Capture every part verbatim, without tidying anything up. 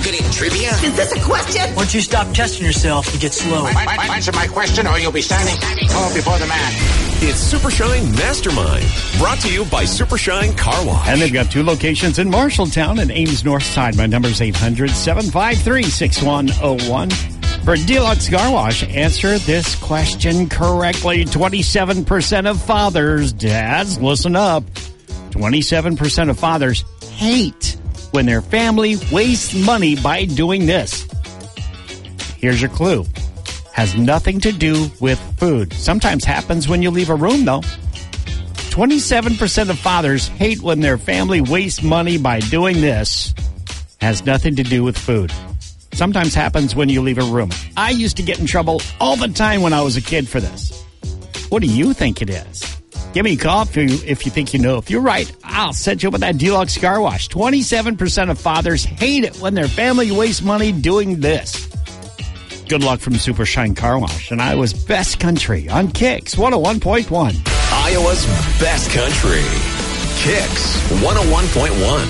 good in trivia? Is this a question? Once you stop testing yourself, you get slow. Answer my question or you'll be standing tall before the man. It's Super Shine Mastermind, brought to you by Super Shine Car Wash. And they've got two locations in Marshalltown and Ames North Side. My number is eight hundred, seven five three, six one zero one. For Deluxe Car Wash, answer this question correctly. twenty-seven percent of fathers, dads, listen up, twenty-seven percent of fathers hate when their family wastes money by doing this. Here's your clue. Has nothing to do with food. Sometimes happens when you leave a room, though. twenty-seven percent of fathers hate when their family wastes money by doing this. Has nothing to do with food. Sometimes happens when you leave a room. I used to get in trouble all the time when I was a kid for this. What do you think it is? Give me a call if you, if you think you know. If you're right, I'll set you up with that Deluxe Car Wash. twenty-seven percent of fathers hate it when their family wastes money doing this. Good luck from Super Shine Car Wash. And Iowa's best country on Kicks one oh one point one. Iowa's best country. Kicks one oh one point one.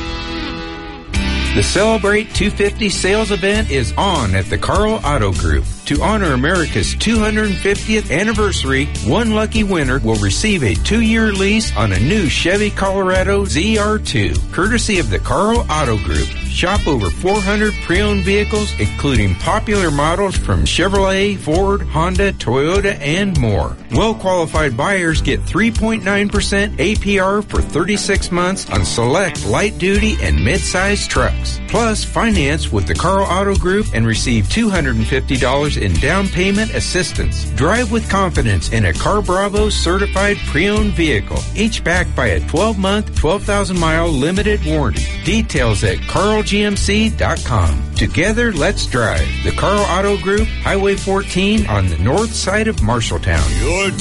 The Celebrate two fifty sales event is on at the Carl Auto Group. To honor America's two hundred fiftieth anniversary, one lucky winner will receive a two-year lease on a new Chevy Colorado Z R two, courtesy of the Carl Auto Group. Shop over four hundred pre-owned vehicles, including popular models from Chevrolet, Ford, Honda, Toyota, and more. Well-qualified buyers get three point nine percent A P R for thirty-six months on select light-duty and mid-size trucks. Plus, finance with the Carl Auto Group and receive two hundred fifty dollars in down payment assistance. Drive with confidence in a Car Bravo certified pre-owned vehicle, each backed by a twelve-month, twelve thousand mile limited warranty. Details at carl g m c dot com. Together, let's drive. The Carl Auto Group, Highway fourteen on the north side of Marshalltown. You're